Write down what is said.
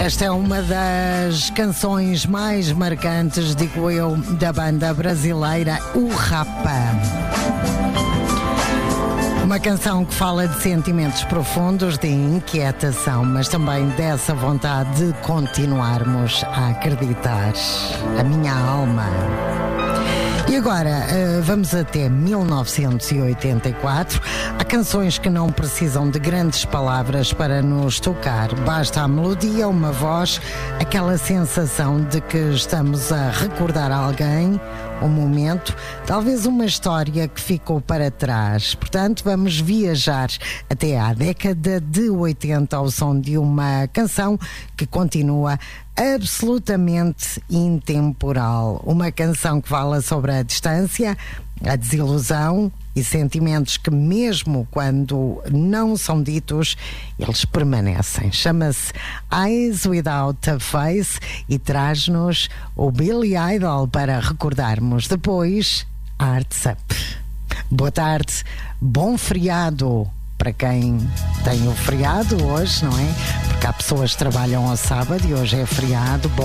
Esta é uma das canções mais marcantes, digo eu, da banda brasileira O Rapa. Uma canção que fala de sentimentos profundos, de inquietação, mas também dessa vontade de continuarmos a acreditar. A minha alma. E agora, vamos até 1984. Há canções que não precisam de grandes palavras para nos tocar. Basta a melodia, uma voz, aquela sensação de que estamos a recordar alguém, um momento, talvez uma história que ficou para trás. Portanto, vamos viajar até à década de 80 ao som de uma canção que continua absolutamente intemporal. Uma canção que fala sobre a distância, a desilusão e sentimentos que, mesmo quando não são ditos, eles permanecem. Chama-se Eyes Without a Face e traz-nos o Billy Idol para recordarmos. Depois, Hearts Up. Boa tarde, bom feriado para quem tem o feriado hoje, não é? Porque há pessoas que trabalham ao sábado e hoje é feriado.